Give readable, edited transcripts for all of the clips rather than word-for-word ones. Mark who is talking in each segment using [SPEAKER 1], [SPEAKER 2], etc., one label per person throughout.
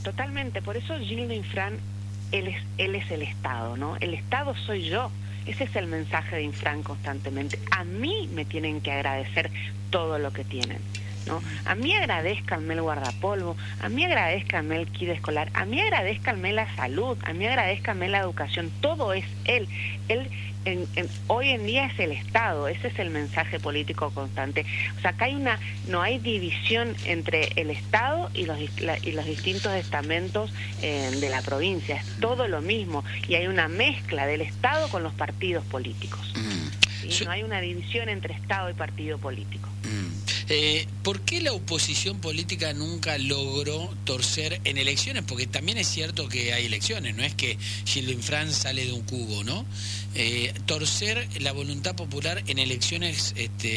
[SPEAKER 1] Totalmente, por eso Gildo Infran, él es el Estado, ¿no? El Estado soy yo. Ese es el mensaje de Infran constantemente. A mí me tienen que agradecer todo lo que tienen, ¿no? A mí agradezcanme el guardapolvo, a mí agradezcanme el kit escolar, a mí agradezcanme la salud, a mí agradezcanme la educación, todo es él. Él hoy en día es el Estado, ese es el mensaje político constante. O sea, acá no hay división entre el Estado y los distintos estamentos de la provincia, es todo lo mismo, y hay una mezcla del Estado con los partidos políticos. ¿Sí? No hay una división entre Estado y partido político.
[SPEAKER 2] ¿Por qué la oposición política nunca logró torcer en elecciones? Porque también es cierto que hay elecciones, no es que Gildo Infran sale de un cubo, ¿no? Torcer la voluntad popular en elecciones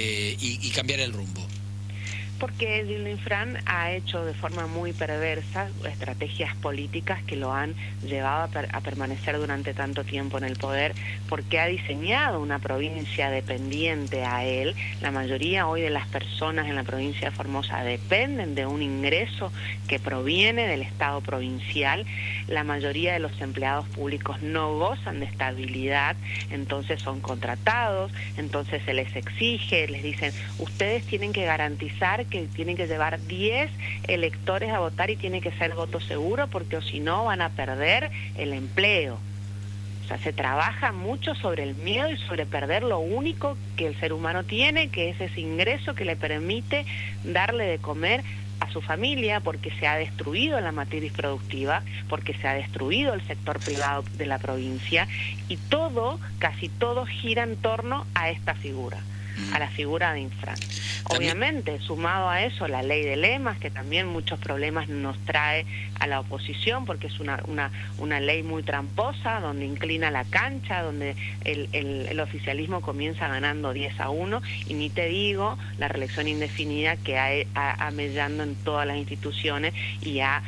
[SPEAKER 2] y cambiar el rumbo.
[SPEAKER 1] Porque Gildo Infran ha hecho de forma muy perversa estrategias políticas que lo han llevado a permanecer durante tanto tiempo en el poder, porque ha diseñado una provincia dependiente a él. La mayoría hoy de las personas en la provincia de Formosa dependen de un ingreso que proviene del Estado provincial. La mayoría de los empleados públicos no gozan de estabilidad, entonces son contratados, entonces se les exige, les dicen, ustedes tienen que garantizar que tienen que llevar 10 electores a votar y tiene que ser voto seguro, porque o si no van a perder el empleo. O sea, se trabaja mucho sobre el miedo y sobre perder lo único que el ser humano tiene, que es ese ingreso que le permite darle de comer a su familia, porque se ha destruido la matriz productiva, porque se ha destruido el sector privado de la provincia, y casi todo gira en torno a esta figura, a la figura de Infran. Obviamente, sumado a eso, la ley de lemas, que también muchos problemas nos trae a la oposición, porque es una ley muy tramposa, donde inclina la cancha, donde el oficialismo comienza ganando 10-1, y ni te digo la reelección indefinida que ha mellando en todas las instituciones y ha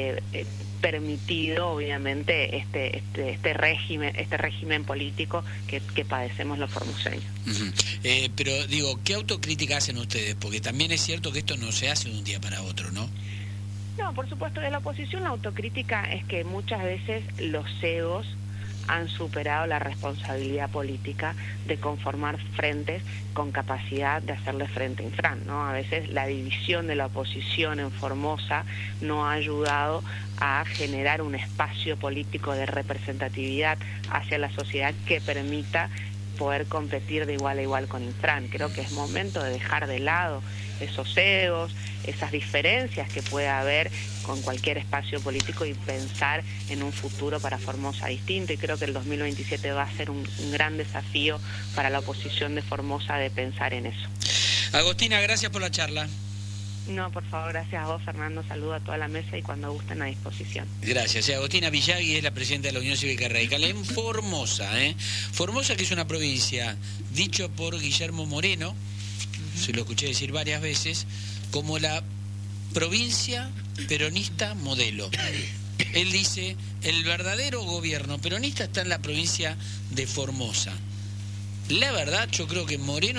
[SPEAKER 1] permitido, obviamente, este régimen político que padecemos los formoseños.
[SPEAKER 2] Pero digo, ¿qué autocrítica hacen ustedes? Porque también es cierto que esto no se hace de un día para otro, ¿no?
[SPEAKER 1] No, por supuesto, de la oposición la autocrítica es que muchas veces los egos han superado la responsabilidad política de conformar frentes con capacidad de hacerle frente a Infran, ¿no? A veces la división de la oposición en Formosa no ha ayudado a generar un espacio político de representatividad hacia la sociedad que permita poder competir de igual a igual con Infran. Creo que es momento de dejar de lado esos egos, esas diferencias que pueda haber con cualquier espacio político y pensar en un futuro para Formosa distinto, y creo que el 2027 va a ser un gran desafío para la oposición de Formosa de pensar en eso.
[SPEAKER 2] Agostina, gracias por la charla.
[SPEAKER 1] No, por favor, gracias a vos, Fernando, saludo a toda la mesa y cuando gusten a disposición.
[SPEAKER 2] Gracias. Agostina Villagui es la presidenta de la Unión Cívica Radical en Formosa, Formosa, que es una provincia, dicho por Guillermo Moreno, se lo escuché decir varias veces, como la provincia peronista modelo. Él dice, el verdadero gobierno peronista está en la provincia de Formosa. La verdad, yo creo que Moreno,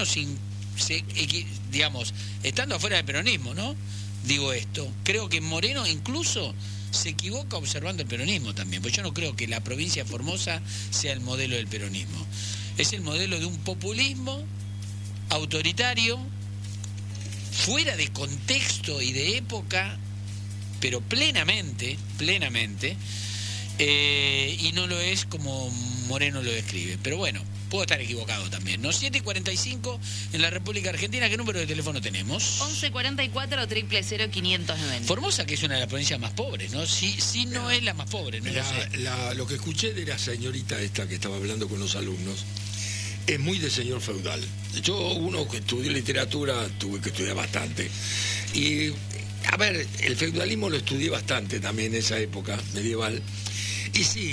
[SPEAKER 2] digamos, estando afuera del peronismo, ¿no? Digo esto, creo que Moreno incluso se equivoca observando el peronismo también, porque yo no creo que la provincia de Formosa sea el modelo del peronismo. Es el modelo de un populismo autoritario, fuera de contexto y de época, pero plenamente, y no lo es como Moreno lo describe. Pero bueno, puedo estar equivocado también, ¿no? 7:45 en la República Argentina. ¿Qué número de teléfono tenemos?
[SPEAKER 3] 1144-000-590.
[SPEAKER 2] Formosa, que es una de las provincias más pobres, ¿no? Sí, no es la más pobre, ¿no?
[SPEAKER 4] Lo que escuché de la señorita esta que estaba hablando con los alumnos es muy de señor feudal. Yo, uno que estudió literatura, tuve que estudiar bastante. Y, a ver, el feudalismo lo estudié bastante también en esa época medieval. Y sí,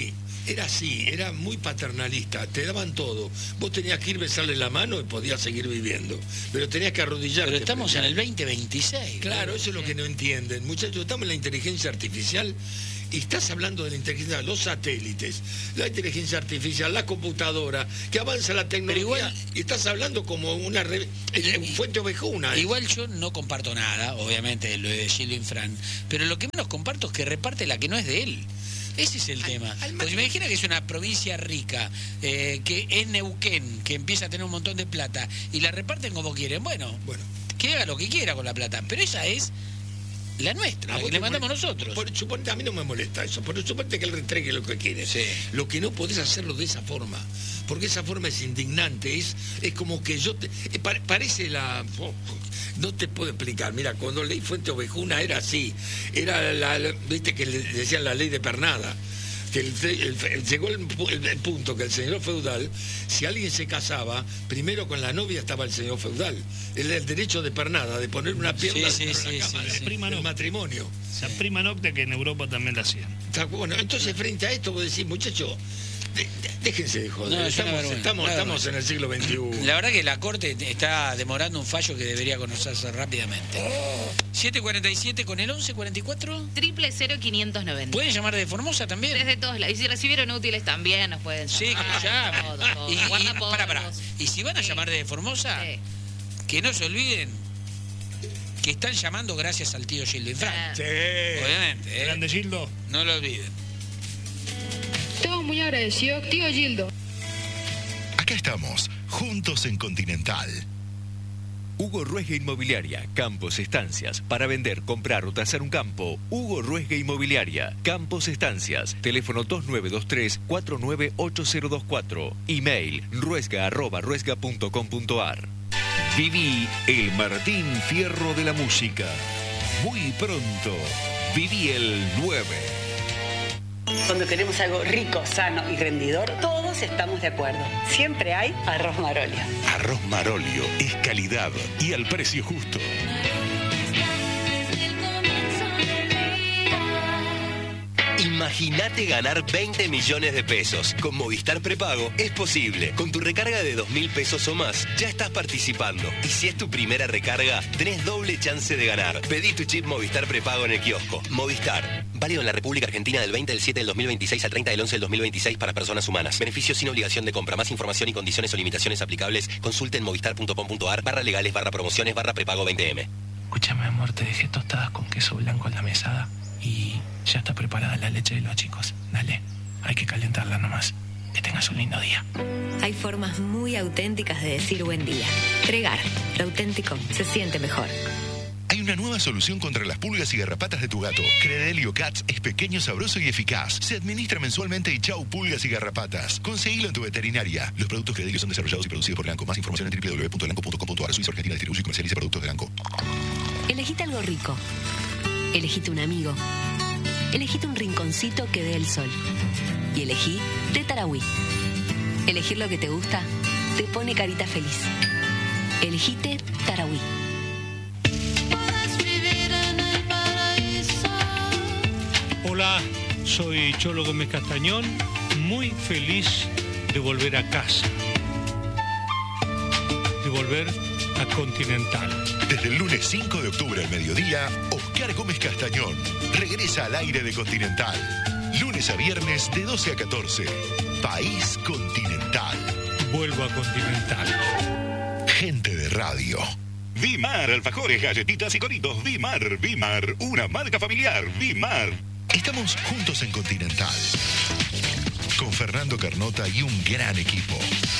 [SPEAKER 4] Era así, era muy paternalista, te daban todo. Vos tenías que ir besarle la mano y podías seguir viviendo, pero tenías que arrodillarte.
[SPEAKER 2] Pero estamos en el 2026.
[SPEAKER 4] Claro, eso es lo que no entienden. Muchachos, estamos en la inteligencia artificial y estás hablando de la inteligencia, los satélites, la inteligencia artificial, la computadora, que avanza la tecnología,
[SPEAKER 2] igual,
[SPEAKER 4] y estás hablando como una fuente ovejuna.
[SPEAKER 2] Igual yo no comparto nada, obviamente, lo de Gildo Infran, pero lo que menos comparto es que reparte la que no es de él. Ese es el tema. Pues si me dijera que es una provincia rica, que es Neuquén, que empieza a tener un montón de plata, y la reparten como quieren, bueno, que haga lo que quiera con la plata, pero esa es la nuestra, la que le mandamos nosotros.
[SPEAKER 4] Suponte, a mí no me molesta eso, pero suponte que él entregue lo que quiere.
[SPEAKER 2] Sí.
[SPEAKER 4] Lo que no podés hacerlo de esa forma, porque esa forma es indignante, es como que yo parece la... No te puedo explicar. Mira, cuando leí Fuente Ovejuna era así. Era viste que le decían la ley de pernada. Que llegó el punto que el señor feudal, si alguien se casaba, primero con la novia estaba el señor feudal. El derecho de pernada, de poner una pierna en la cama, el matrimonio.
[SPEAKER 3] La prima nocte, que en Europa también la hacían.
[SPEAKER 4] Bueno, entonces frente a esto vos decís, muchachos, déjense de joder.
[SPEAKER 2] No,
[SPEAKER 4] estamos en el siglo XXI.
[SPEAKER 2] La verdad que la Corte está demorando un fallo que debería conocerse rápidamente. 7:47 con el 1144.
[SPEAKER 5] 00590.
[SPEAKER 2] ¿Pueden llamar de Formosa también?
[SPEAKER 5] Desde todos lados. Y si recibieron útiles también nos pueden llamar.
[SPEAKER 2] Sí, que nos llamen.
[SPEAKER 5] Todo.
[SPEAKER 2] Pará. Y si van a llamar de Formosa, que no se olviden que están llamando gracias al tío Gildo Infran.
[SPEAKER 4] Sí.
[SPEAKER 2] Obviamente.
[SPEAKER 3] Grande Gildo.
[SPEAKER 2] No lo olviden.
[SPEAKER 6] Estamos muy agradecidos, tío Gildo.
[SPEAKER 7] Acá estamos, juntos en Continental.
[SPEAKER 8] Hugo Ruesga Inmobiliaria, Campos Estancias. Para vender, comprar o tasar un campo, Hugo Ruesga Inmobiliaria, Campos Estancias. Teléfono 2923-498024. Email ruesga@ruesga.com.ar.
[SPEAKER 7] Viví el Martín Fierro de la música. Muy pronto, viví el 9.
[SPEAKER 9] Cuando queremos algo rico, sano y rendidor, todos estamos de acuerdo. Siempre hay arroz Marolio.
[SPEAKER 7] Arroz Marolio es calidad y al precio justo.
[SPEAKER 10] Imagínate ganar 20 millones de pesos. Con Movistar Prepago es posible. Con tu recarga de 2.000 pesos o más, ya estás participando. Y si es tu primera recarga, tenés doble chance de ganar. Pedí tu chip Movistar Prepago en el kiosco. Movistar. Válido en la República Argentina del 20 del 7 del 2026 al 30 del 11 del 2026 para personas humanas. Beneficios sin obligación de compra. Más información y condiciones o limitaciones aplicables. Consulte en movistar.com.ar/legales/promociones/prepago 20M.
[SPEAKER 11] Escúchame, amor, te dejé tostadas con queso blanco en la mesada y ya está preparada la leche de los chicos. Dale, hay que calentarla nomás. Que tengas un lindo día.
[SPEAKER 12] Hay formas muy auténticas de decir buen día. Tregar, lo auténtico se siente mejor.
[SPEAKER 7] Hay una nueva solución contra las pulgas y garrapatas de tu gato. Credelio Cats es pequeño, sabroso y eficaz. Se administra mensualmente y chau pulgas y garrapatas. Conseguilo en tu veterinaria. Los productos Credelio son desarrollados y producidos por Elanco. Más información en www.elanco.com.ar. Suiza Argentina distribuye y comercializa productos de Elanco.
[SPEAKER 12] Elegite algo rico. Elegite un amigo. Elegite un rinconcito que dé el sol. Y elegí de Tarahui. Elegir lo que te gusta te pone carita feliz. Elegite Tarahui.
[SPEAKER 3] Hola, soy Cholo Gómez Castañón, muy feliz de volver a casa, de volver a Continental.
[SPEAKER 7] Desde el lunes 5 de octubre al mediodía, Oscar Gómez Castañón regresa al aire de Continental. Lunes a viernes de 12 a 14. País Continental.
[SPEAKER 3] Vuelvo a Continental.
[SPEAKER 7] Gente de radio.
[SPEAKER 13] Vimar, alfajores, galletitas y coritos. Vimar, una marca familiar. Vimar.
[SPEAKER 7] Estamos juntos en Continental. Con Fernando Carnota y un gran equipo.